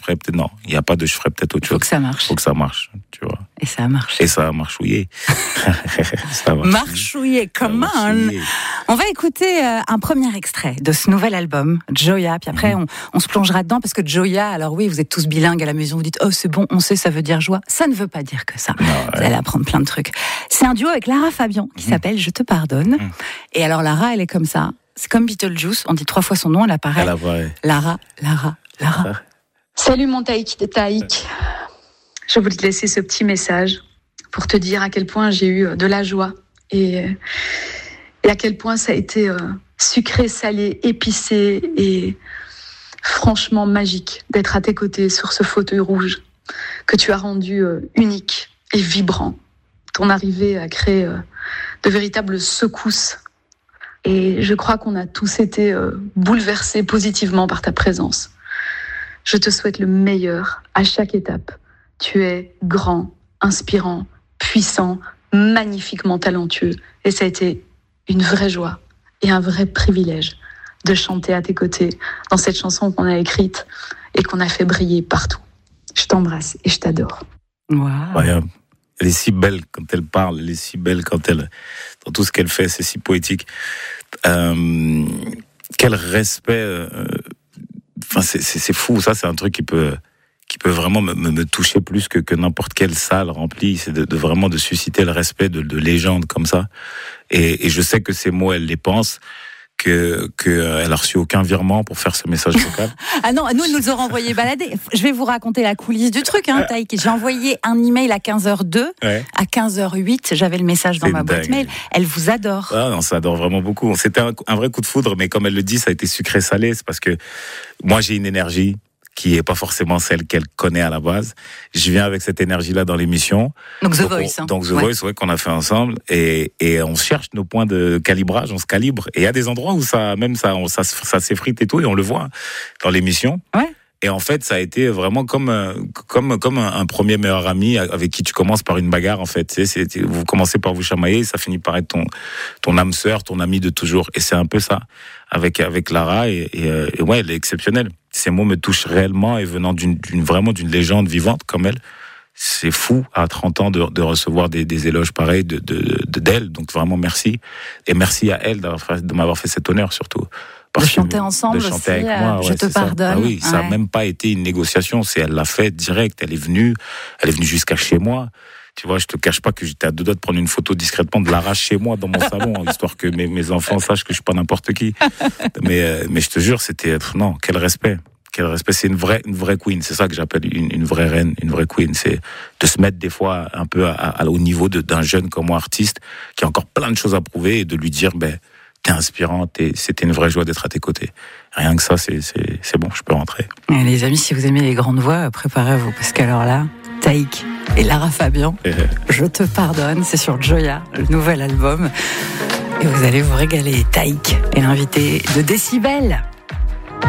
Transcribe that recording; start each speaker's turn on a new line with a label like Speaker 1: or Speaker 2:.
Speaker 1: ferais peut-être, non, il n'y a pas de je ferais peut-être autre chose.
Speaker 2: Faut que ça marche.
Speaker 1: Faut que ça marche, tu vois.
Speaker 2: Et ça a marché.
Speaker 1: Et ça a marchouillé.
Speaker 2: Marchouillé, come on. On va écouter un premier extrait de ce nouvel album, Joya. Puis après, on se plongera dedans parce que Joya, alors oui, vous êtes tous bilingues à la maison, vous dites, oh c'est bon, on sait, ça veut dire joie. Ça ne veut pas dire que ça.
Speaker 1: Non,
Speaker 2: vous allez apprendre plein de trucs. C'est un duo avec Lara Fabian qui s'appelle Je te pardonne. Et alors Lara, elle est comme ça. C'est comme Beetlejuice, on dit 3 fois son nom, elle apparaît.
Speaker 1: Elle apparaît.
Speaker 2: Lara.
Speaker 3: Salut mon Taïk de Taïk. Je voulais te laisser ce petit message pour te dire à quel point j'ai eu de la joie et à quel point ça a été sucré, salé, épicé et franchement magique d'être à tes côtés sur ce fauteuil rouge que tu as rendu unique et vibrant. Ton arrivée a créé de véritables secousses et je crois qu'on a tous été bouleversés positivement par ta présence. Je te souhaite le meilleur à chaque étape. Tu es grand, inspirant, puissant, magnifiquement talentueux. Et ça a été une vraie joie et un vrai privilège de chanter à tes côtés dans cette chanson qu'on a écrite et qu'on a fait briller partout. Je t'embrasse et je t'adore.
Speaker 2: Wow.
Speaker 1: Incroyable. Elle est si belle quand elle parle, elle est si belle quand elle, dans tout ce qu'elle fait, c'est si poétique. Quel respect. Enfin, c'est fou. Ça, c'est un truc qui peut vraiment me toucher plus que n'importe quelle salle remplie. C'est de vraiment de susciter le respect de légendes comme ça. Et je sais que ces mots, elle les pense. Elle a reçu aucun virement pour faire ce message vocal.
Speaker 2: Ah non, nous, elle nous aura envoyé balader. Je vais vous raconter la coulisse du truc, Taïk. J'ai envoyé un email à 15h02. Ouais. À 15h08, j'avais le message dans ma boîte mail. Elle vous adore.
Speaker 1: Ah non, ça adore vraiment beaucoup. C'était un vrai coup de foudre, mais comme elle le dit, ça a été sucré-salé. C'est parce que moi, j'ai une énergie qui est pas forcément celle qu'elle connaît à la base. Je viens avec cette énergie-là dans l'émission.
Speaker 2: Donc The Voice.
Speaker 1: Donc The Voice, ouais, qu'on a fait ensemble. Et on cherche nos points de calibrage, on se calibre. Et il y a des endroits où ça s'effrite et tout, et on le voit dans l'émission.
Speaker 2: Ouais.
Speaker 1: Et en fait, ça a été vraiment comme un premier meilleur ami avec qui tu commences par une bagarre, en fait. Vous commencez par vous chamailler, ça finit par être ton âme sœur, ton ami de toujours. Et c'est un peu ça avec Lara. Et ouais, elle est exceptionnelle. Ces mots me touchent réellement et venant vraiment d'une légende vivante comme elle. C'est fou à 30 ans de recevoir des éloges pareils d'elle. Donc vraiment merci. Et merci à elle de m'avoir fait cet honneur surtout.
Speaker 2: De chanter ensemble aussi, avec moi,
Speaker 1: ouais,
Speaker 2: je te pardonne.
Speaker 1: Ah oui, ça n'a même pas été une négociation. Elle l'a fait direct. Elle est venue jusqu'à chez moi. Tu vois, je te cache pas que j'étais à 2 doigts de prendre une photo discrètement de Lara chez moi dans mon salon, histoire que mes enfants sachent que je suis pas n'importe qui. Mais je te jure, c'était non, quel respect. Quel respect, c'est une vraie queen. C'est ça que j'appelle une vraie reine, une vraie queen. C'est de se mettre des fois un peu au niveau d'un jeune comme moi, artiste, qui a encore plein de choses à prouver, et de lui dire, t'es inspirante et c'était une vraie joie d'être à tes côtés. Rien que ça, c'est bon, je peux rentrer.
Speaker 2: Et les amis, si vous aimez les grandes voix, préparez-vous, parce qu'alors là, Taïk et Lara Fabian, Je te pardonne, c'est sur Joya, le nouvel album. Et vous allez vous régaler. Taïk est l'invité de Décibel.